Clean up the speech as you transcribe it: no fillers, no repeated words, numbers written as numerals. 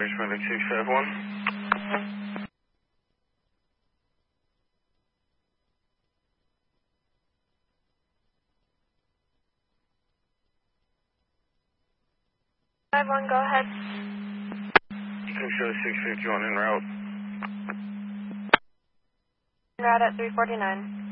Medic 651. 51, go ahead. Eco Show 651 en route. En route at 349.